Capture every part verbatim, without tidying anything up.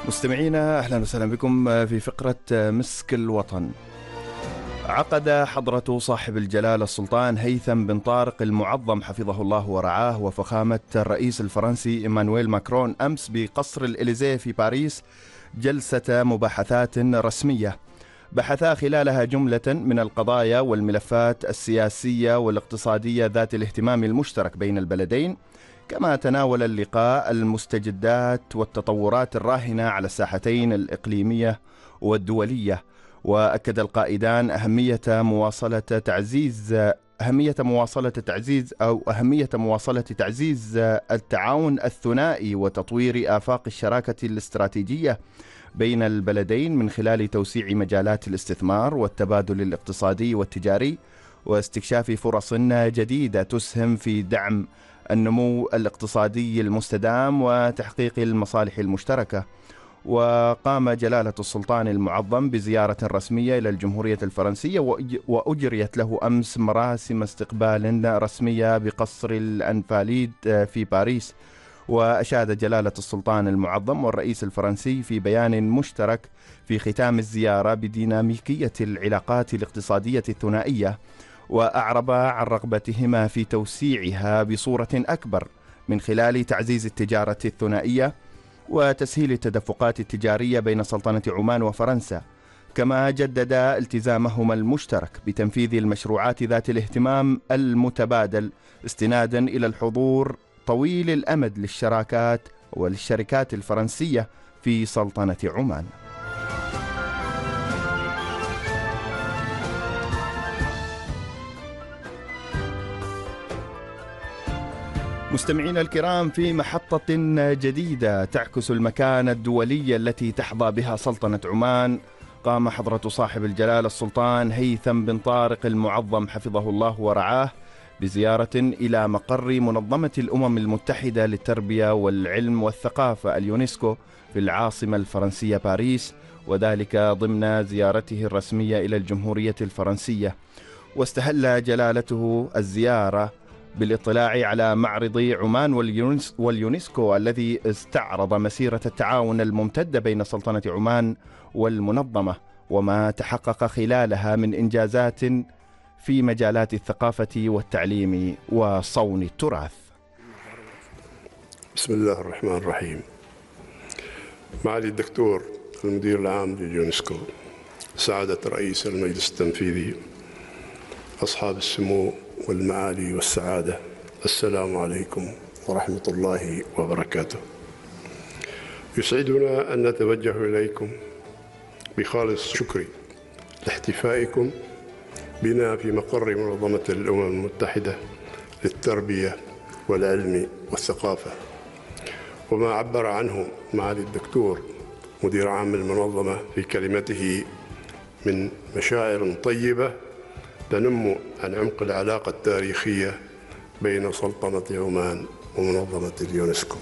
مستمعينا أهلا وسهلا بكم في فقرة مسك الوطن. عقد حضرة صاحب الجلالة السلطان هيثم بن طارق المعظم حفظه الله ورعاه وفخامة الرئيس الفرنسي إيمانويل ماكرون أمس بقصر الإليزيه في باريس جلسة مباحثات رسمية بحثا خلالها جملة من القضايا والملفات السياسية والاقتصادية ذات الاهتمام المشترك بين البلدين، كما تناول اللقاء المستجدات والتطورات الراهنة على الساحتين الإقليمية والدولية. وأكد القائدان أهمية مواصلة تعزيز أهمية مواصلة تعزيز أو أهمية مواصلة تعزيز التعاون الثنائي وتطوير آفاق الشراكة الاستراتيجية بين البلدين من خلال توسيع مجالات الاستثمار والتبادل الاقتصادي والتجاري واستكشاف فرص جديدة تسهم في دعم النمو الاقتصادي المستدام وتحقيق المصالح المشتركة. وقام جلالة السلطان المعظم بزيارة رسمية إلى الجمهورية الفرنسية وأجريت له أمس مراسم استقبال رسمية بقصر الأنفاليد في باريس. وأشاد جلالة السلطان المعظم والرئيس الفرنسي في بيان مشترك في ختام الزيارة بديناميكية العلاقات الاقتصادية الثنائية، وأعرب عن رغبتهما في توسيعها بصورة أكبر من خلال تعزيز التجارة الثنائية وتسهيل التدفقات التجارية بين سلطنة عمان وفرنسا، كما جدد التزامهما المشترك بتنفيذ المشروعات ذات الاهتمام المتبادل استنادا إلى الحضور طويل الأمد للشراكات وللشركات الفرنسية في سلطنة عمان. مستمعينا الكرام، في محطة جديدة تعكس المكانة الدولية التي تحظى بها سلطنة عمان، قام حضرة صاحب الجلالة السلطان هيثم بن طارق المعظم حفظه الله ورعاه بزيارة إلى مقر منظمة الأمم المتحدة للتربية والعلم والثقافة اليونسكو في العاصمة الفرنسية باريس، وذلك ضمن زيارته الرسمية إلى الجمهورية الفرنسية. واستهل جلالته الزيارة بالاطلاع على معرض عمان واليونسكو الذي استعرض مسيرة التعاون الممتدة بين سلطنة عمان والمنظمة وما تحقق خلالها من إنجازات في مجالات الثقافة والتعليم وصون التراث. بسم الله الرحمن الرحيم. معالي الدكتور المدير العام لليونسكو، سعادة رئيس المجلس التنفيذي، أصحاب السمو والمعالي والسعادة، السلام عليكم ورحمة الله وبركاته. يسعدنا أن نتوجه إليكم بخالص شكري لاحتفائكم بنا في مقر منظمة الأمم المتحدة للتربية والعلم والثقافة، وما عبر عنه معالي الدكتور مدير عام المنظمة في كلمته من مشاعر طيبة تنم عن عمق العلاقة التاريخية بين سلطنة عمان ومنظمة اليونسكو،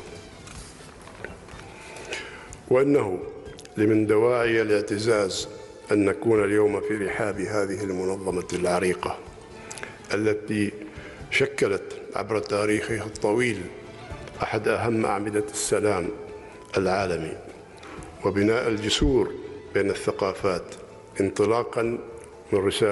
وأنه لمن دواعي الاعتزاز أن نكون اليوم في رحاب هذه المنظمة العريقة التي شكلت عبر تاريخها الطويل أحد أهم أعمدة السلام العالمي وبناء الجسور بين الثقافات، انطلاقاً من رسالة